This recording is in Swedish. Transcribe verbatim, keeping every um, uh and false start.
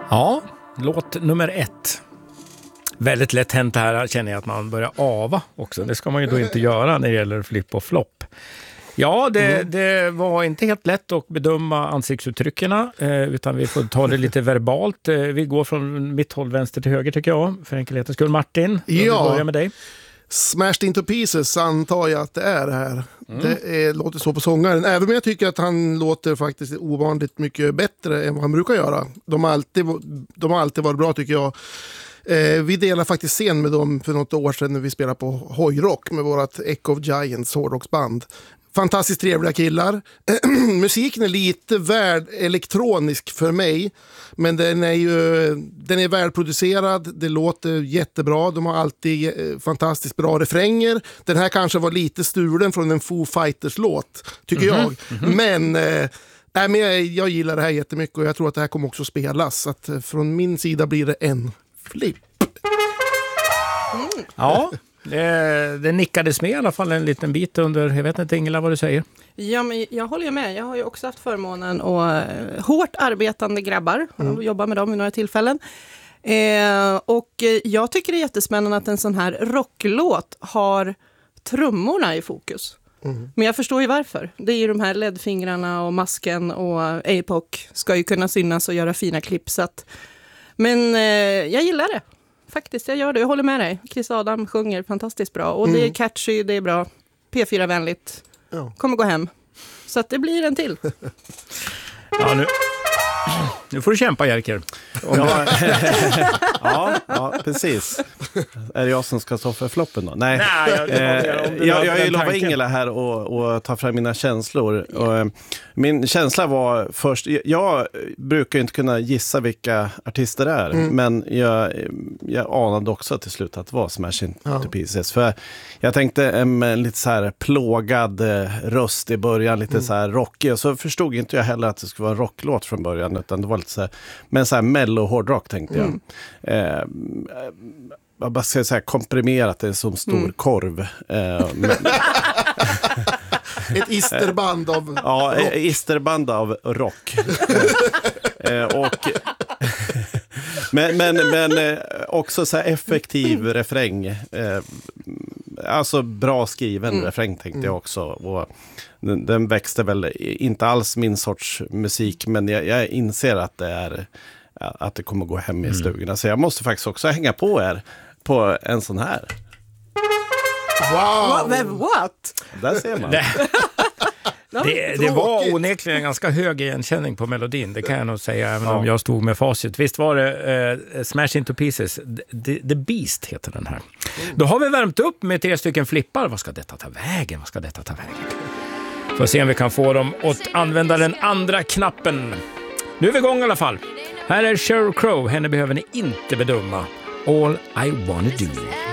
Ja, låt nummer ett. Väldigt lätt hänt här, känner jag att man börjar ava också. Det ska man ju då inte göra när det gäller flipp och flopp. Ja, det, mm. det var inte helt lätt att bedöma ansiktsuttryckerna, eh, utan vi får ta det lite verbalt. Eh, vi går från mitt håll vänster till höger tycker jag, för enkelhetens skull. Martin, ja. Vi börjar med dig. Smashed into pieces antar jag att det är det här. Mm. Det är, låter så på sångaren. Även om jag tycker att han låter faktiskt ovanligt mycket bättre än vad han brukar göra. De har alltid, de har alltid varit bra tycker jag. Eh, vi delar faktiskt scen med dem för något år sedan när vi spelade på Hojrock med vårt Echo of Giants hårdrocksband. Fantastiskt trevliga killar. Musiken är lite väl elektronisk för mig, men den är ju den är välproducerad, det låter jättebra, de har alltid eh, fantastiskt bra refränger. Den här kanske var lite stulen från en Foo Fighters-låt, tycker mm-hmm. jag. Mm-hmm. Men, eh, nej, men jag, jag gillar det här jättemycket och jag tror att det här kommer också spelas. Så att, eh, från min sida blir det en flipp. Mm. Ja. Det, det nickades med i alla fall en liten bit under, jag vet inte Ingela vad du säger. Ja, men jag håller med. Jag har ju också haft förmånen och uh, hårt arbetande grabbar mm. och jobbar med dem i några tillfällen. Eh, och jag tycker det är jättespännande att en sån här rocklåt har trummorna i fokus. Mm. Men jag förstår ju varför. Det är ju de här ledfingrarna och masken och A P O C ska ju kunna synas och göra fina klipp. Så att, men eh, jag gillar det. Faktiskt, jag gör det. Jag håller med dig. Chris Adam sjunger fantastiskt bra. Och mm. det är catchy, det är bra. P fyra-vänligt. Ja. Kommer gå hem. Så att det blir en till. Ja, nu, nu får du kämpa, Jerker. Ja, ja, ja, precis. Är det jag som ska stå för floppen då? Nej, Nej jag, eh, jag, jag, jag lovar Ingela här och, och ta fram mina känslor. Yeah. Och, min känsla var först, jag, jag brukar inte kunna gissa vilka artister det är, mm. men jag, jag anade också till slut att det var Smash Into ja. Pieces. För jag tänkte en, en lite så här plågad röst i början, lite mm. så här rockig, och så förstod inte jag heller att det skulle vara en rocklåt från början, utan det var lite så här, men så här mellow hårdrock tänkte jag. Mm. Eh, jag bara ska säga komprimerat, det är som stor mm. korv. Eh, men, ett isterband av ja, rock. isterband av rock. eh, och men, men, men också så här effektiv refräng. Eh, alltså bra skriven mm. refräng tänkte mm. jag också. Och den, den växte väl inte alls min sorts musik, men jag, jag inser att det är att det kommer gå hem i mm. stugorna. Så jag måste faktiskt också hänga på er på en sån här. Wow! What? What? Där ser man. Det, det var onekligen en ganska hög igenkänning på melodin, det kan jag nog säga, även ja. om jag stod med facit. Visst var det uh, Smash Into Pieces, The, The Beast heter den här. Mm. Då har vi värmt upp med tre stycken flippar. Vad ska detta ta vägen? Vad ska detta ta vägen? Får se om vi kan få dem att använda den andra knappen. Nu är vi igång i alla fall. Här är Sheryl Crow, henne behöver ni inte bedöma. All I Wanna Do.